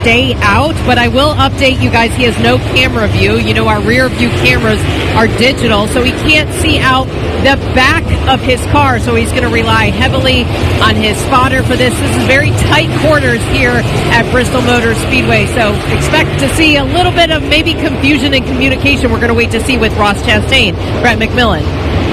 stay out, but I will update you guys. He has no camera view. You know, our rear view cameras are digital, so he can't see out the back of his car, so he's going to rely heavily on his spotter for this. This is very tight quarters here at Bristol Motor Speedway, so expect to see a little bit of maybe confusion in communication. We're going to wait to see with Ross Chastain. Brett McMillan.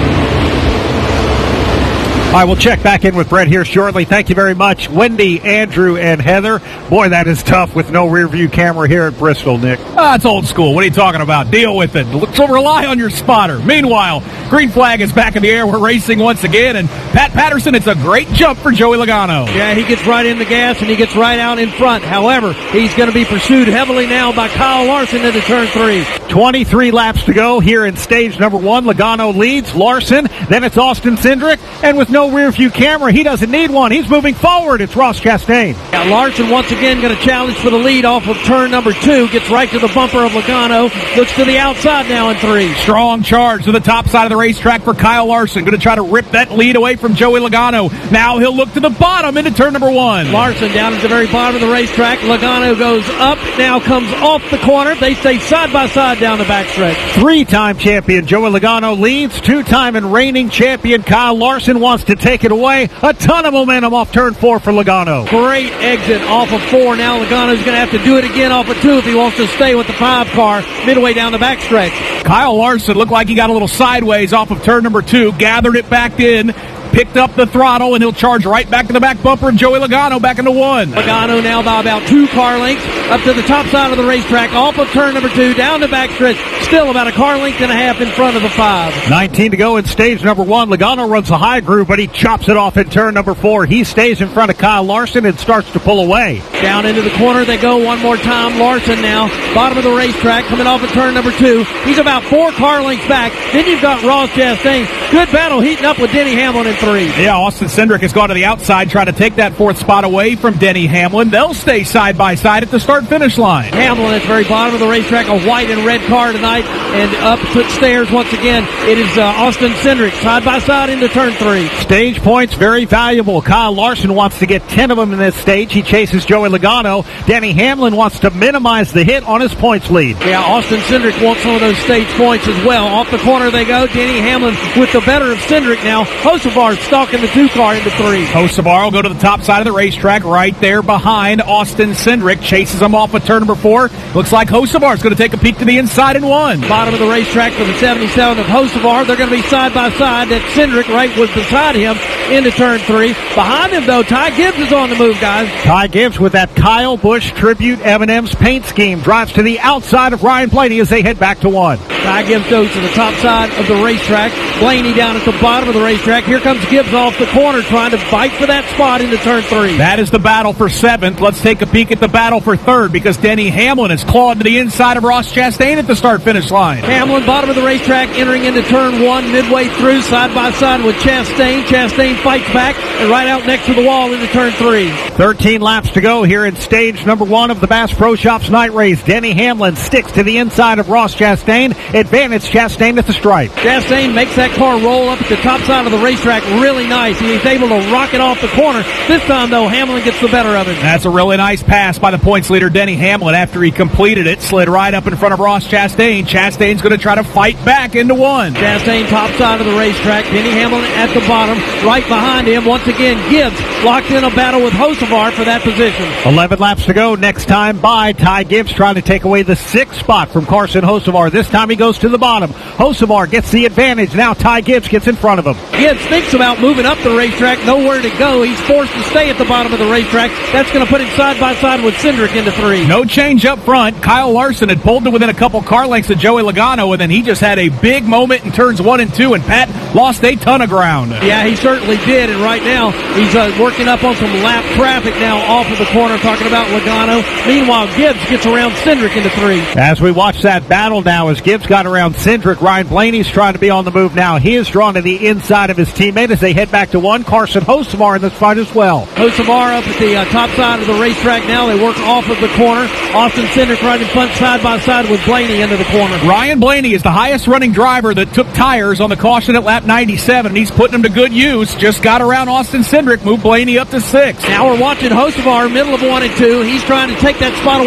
All right, we'll check back in with Brett here shortly. Thank you very much, Wendy, Andrew, and Heather. Boy, that is tough with no rear view camera here at Bristol, Nick. It's old school. What are you talking about? Deal with it. So rely on your spotter. Meanwhile, green flag is back in the air. We're racing once again. And Pat Patterson, it's a great jump for Joey Logano. Yeah, he gets right in the gas and he gets right out in front. However, he's going to be pursued heavily now by Kyle Larson into turn 3. 23 laps to go here in stage number 1. Logano leads. Larson, then it's Austin Cindric. And with no rear view camera, he doesn't need one. He's moving forward. It's Ross Chastain. Yeah, Larson once again going to challenge for the lead off of turn number 2. Gets right to the bumper of Logano. Looks to the outside now in 3. Strong charge to the top side of the racetrack for Kyle Larson. Going to try to rip that lead away from Joey Logano. Now he'll look to the bottom into turn number 1. Larson down at the very bottom of the racetrack. Logano goes up, now comes off the corner. They stay side by side down the backstretch. 3-time champion Joey Logano leads. 2-time and reigning champion Kyle Larson wants to take it away. A ton of momentum off turn 4 for Logano. Great exit off of 4. Now Logano's going to have to do it again off of 2 if he wants to stay with the 5 car midway down the backstretch. Kyle Larson looked like he got a little sideways off of turn number 2, gathered it back in, picked up the throttle, and he'll charge right back to the back bumper of Joey Logano back into 1. Logano now by about 2 car lengths up to the top side of the racetrack, off of turn number 2, down the backstretch, still about a car length and a half in front of the 5. 19 to go in stage number 1. Logano runs the high groove, but he chops it off in turn number 4. He stays in front of Kyle Larson and starts to pull away. Down into the corner they go one more time. Larson now, bottom of the racetrack, coming off of turn number 2. He's about 4 car lengths back. Then you've got Ross Chastain. Good battle heating up with Denny Hamlin in 3. Yeah, Austin Cindric has gone to the outside, trying to take that 4th spot away from Denny Hamlin. They'll stay side by side at the start-finish line. Hamlin at the very bottom of the racetrack, a white and red car tonight, and up the stairs once again. It is Austin Cindric side by side into turn 3. Stage points very valuable. Kyle Larson wants to get 10 of them in this stage. He chases Joey Logano. Denny Hamlin wants to minimize the hit on his points lead. Yeah, Austin Cindric wants some of those stage points as well. Off the corner they go. Denny Hamlin with the better of Cindric now. Hocevar stalking the 2 car into 3. Hocevar will go to the top side of the racetrack right there behind Austin Cindric. Chases him off of turn number 4. Looks like Hocevar is going to take a peek to the inside in 1. Bottom of the racetrack for the 77 of Hocevar. They're going to be side by side. That Cindric right was beside him into turn 3. Behind him though, Ty Gibbs is on the move, guys. Ty Gibbs with that Kyle Busch tribute M&M's paint scheme drives to the outside of Ryan Blaney as they head back to 1. Ty Gibbs goes to the top side of the racetrack. Blaney down at the bottom of the racetrack. Here comes Gibbs off the corner trying to fight for that spot into turn 3. That is the battle for 7th. Let's take a peek at the battle for 3rd because Denny Hamlin has clawed to the inside of Ross Chastain at the start-finish line. Hamlin, bottom of the racetrack, entering into turn 1, midway through, side by side with Chastain. Chastain fights back and right out next to the wall into turn 3. 13 laps to go here in stage number 1 of the Bass Pro Shops night race. Denny Hamlin sticks to the inside of Ross Chastain. Advantage Chastain at the stripe. Chastain makes that car roll up at the top side of the racetrack really nice. He's able to rock it off the corner. This time, though, Hamlin gets the better of it. That's a really nice pass by the points leader, Denny Hamlin. After he completed it, slid right up in front of Ross Chastain. Chastain's going to try to fight back into 1. Chastain top side of the racetrack. Denny Hamlin at the bottom. Right behind him, once again, Gibbs locked in a battle with Hocevar for that position. 11 laps to go. Next time by Ty Gibbs trying to take away the 6th spot from Carson Hocevar. This time he goes to the bottom. Hocevar gets the advantage. Now Ty Gibbs gets in front of him. Gibbs thinks about moving up the racetrack. Nowhere to go. He's forced to stay at the bottom of the racetrack. That's going to put him side by side with Cindric into 3. No change up front. Kyle Larson had pulled to within a couple car lengths of Joey Logano, and then he just had a big moment in turns 1 and 2, and Pat lost a ton of ground. Yeah, he certainly did, and right now he's working up on some lap traffic now off of the corner, talking about Logano. Meanwhile, Gibbs gets around Cindric into 3. As we watch that battle now, as Gibbs got around Cindric, Ryan Blaney's trying to be on the move now. He is drawn to the inside of his teammate. ahead as they head back to 1. Carson Hocevar in this fight as well. Hocevar up at the top side of the racetrack now. They work off of the corner. Austin Cindric riding front side by side with Blaney into the corner. Ryan Blaney is the highest running driver that took tires on the caution at lap 97, and he's putting them to good use. Just got around Austin Cindric, moved Blaney up to 6. Now we're watching Hocevar, middle of 1 and 2. He's trying to take that spot away